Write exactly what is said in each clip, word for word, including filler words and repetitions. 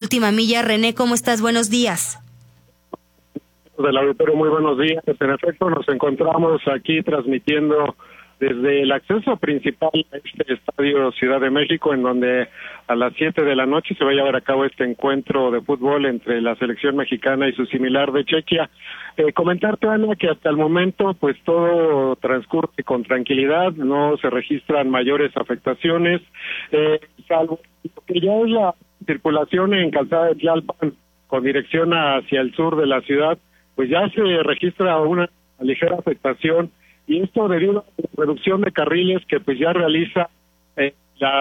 última milla. René, ¿cómo estás? Buenos días. Del auditorio, muy buenos días. En efecto, nos encontramos aquí transmitiendo desde el acceso principal a este estadio Ciudad de México, en donde a las siete de la noche se va a llevar a cabo este encuentro de fútbol entre la selección mexicana y su similar de Chequia. Eh, comentarte, Ana, que hasta el momento pues todo transcurre con tranquilidad, no se registran mayores afectaciones, eh, salvo que ya es la circulación en Calzada de Tlalpan con dirección hacia el sur de la ciudad, pues ya se registra una ligera afectación, y esto debido a la reducción de carriles que pues ya realiza eh,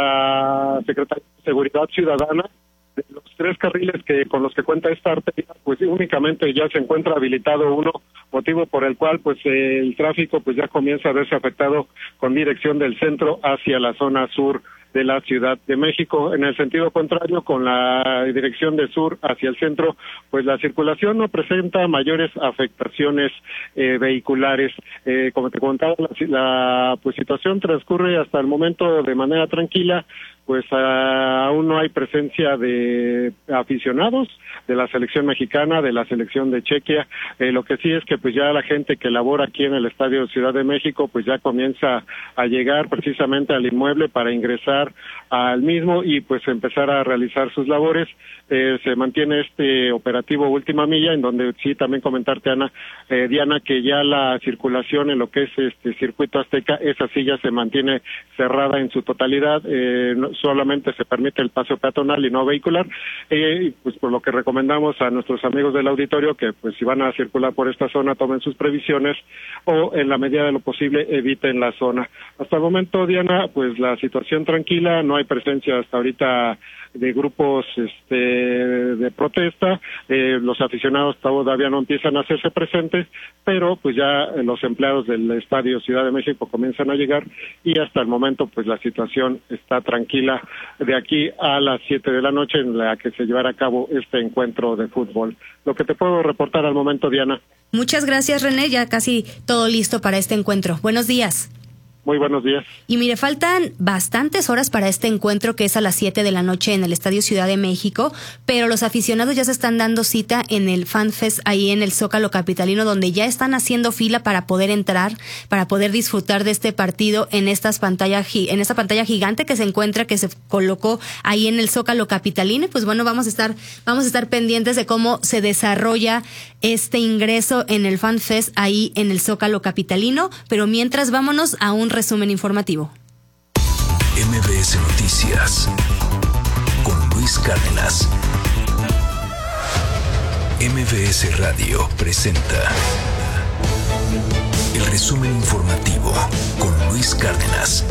la Secretaría de Seguridad Ciudadana. De los tres carriles que con los que cuenta esta arteria, pues únicamente ya se encuentra habilitado uno, motivo por el cual pues eh, el tráfico pues ya comienza a verse afectado con dirección del centro hacia la zona sur de la Ciudad de México. En el sentido contrario, con la dirección de sur hacia el centro, pues la circulación no presenta mayores afectaciones eh, vehiculares. Eh, como te contaba, la, la pues, situación transcurre hasta el momento de manera tranquila, pues uh, aún no hay presencia de aficionados de la selección mexicana, de la selección de Chequia. Eh, lo que sí es que pues ya la gente que labora aquí en el Estadio Ciudad de México pues ya comienza a llegar precisamente al inmueble para ingresar al mismo y pues empezar a realizar sus labores. Eh, se mantiene este operativo última milla, en donde sí también comentarte, Ana, eh, Diana, que ya la circulación en lo que es este circuito Azteca, esa sí ya se mantiene cerrada en su totalidad, eh, no, solamente se permite el paso peatonal y no vehicular, eh, pues por lo que recomendamos a nuestros amigos del auditorio que pues si van a circular por esta zona tomen sus previsiones o en la medida de lo posible eviten la zona. Hasta el momento, Diana, pues la situación tranquila, no hay presencia hasta ahorita de grupos este de protesta, eh, los aficionados todavía no empiezan a hacerse presentes, pero pues ya los empleados del Estadio Ciudad de México comienzan a llegar y hasta el momento pues la situación está tranquila de aquí a las siete de la noche en la que se llevará a cabo este encuentro de fútbol. Lo que te puedo reportar al momento, Diana. Muchas gracias, René, ya casi todo listo para este encuentro. Buenos días. Muy buenos días. Y mire, faltan bastantes horas para este encuentro que es a las siete de la noche en el Estadio Ciudad de México, pero los aficionados ya se están dando cita en el FanFest ahí en el Zócalo capitalino, donde ya están haciendo fila para poder entrar, para poder disfrutar de este partido en estas pantallas, en esta pantalla gigante que se encuentra, que se colocó ahí en el Zócalo capitalino. Pues bueno, vamos a estar, vamos a estar pendientes de cómo se desarrolla este ingreso en el FanFest ahí en el Zócalo capitalino, pero mientras vámonos a un resumen informativo. M B S Noticias con Luis Cárdenas. M B S Radio presenta el resumen informativo con Luis Cárdenas.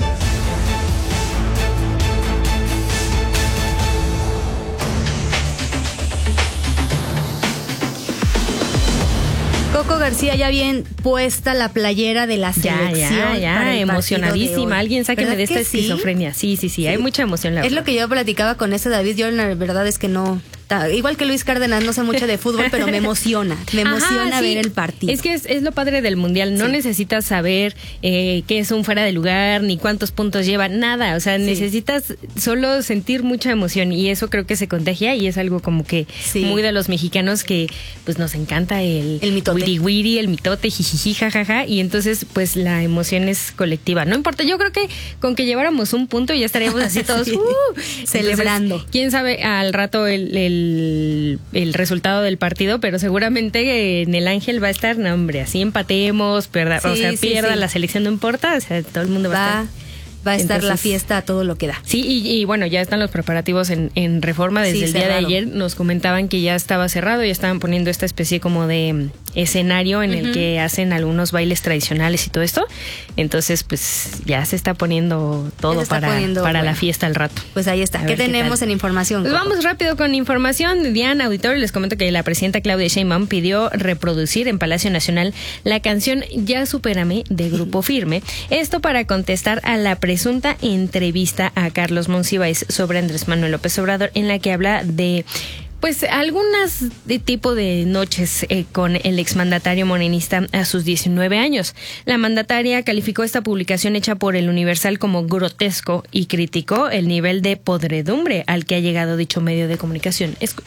Coco García ya bien puesta la playera de la selección. Ya, ya, ya, emocionadísima. Alguien sáqueme de esta esquizofrenia. Sí, sí, sí, sí, hay mucha emoción. La es lo que yo platicaba con ese David. Yo la verdad es que no... Igual que Luis Cárdenas, no sé mucho de fútbol, pero me emociona, me emociona Ajá, sí. ver el partido. Es que es, es lo padre del Mundial, no sí. necesitas saber eh, qué es un fuera de lugar, ni cuántos puntos lleva, nada, o sea, sí. necesitas solo sentir mucha emoción y eso creo que se contagia y es algo como que sí. muy de los mexicanos que pues nos encanta el, el mitote. Wiri wiri, el mitote, jijiji, jajaja, y entonces pues la emoción es colectiva, no importa, yo creo que con que lleváramos un punto ya estaríamos así todos sí. uh, celebrando. Entonces, quién sabe al rato el, el El, el resultado del partido, pero seguramente en el Ángel va a estar, no hombre, así empatemos, pierda, sí, o sea, sí, pierda sí. la selección, no importa, o sea, todo el mundo va, va a estar. Va a estar Entonces, la fiesta a todo lo que da. Sí, y, y bueno, ya están los preparativos en, en Reforma desde sí, el cerrado. Día de ayer. Nos comentaban que ya estaba cerrado, ya estaban poniendo esta especie como de escenario en uh-huh. el que hacen algunos bailes tradicionales y todo esto. Entonces, pues ya se está poniendo todo está para, poniendo, para bueno. la fiesta al rato. Pues ahí está. ¿Qué tenemos qué en información? Pues vamos rápido con información. Diana, auditorio, les comento que la presidenta Claudia Sheinbaum pidió reproducir en Palacio Nacional la canción Ya Supérame de Grupo Firme. Esto para contestar a la presunta entrevista a Carlos Monsiváis sobre Andrés Manuel López Obrador, en la que habla de pues algunas de tipo de noches eh, con el exmandatario morenista a sus diecinueve años. La mandataria calificó esta publicación hecha por El Universal como grotesco y criticó el nivel de podredumbre al que ha llegado dicho medio de comunicación. Es-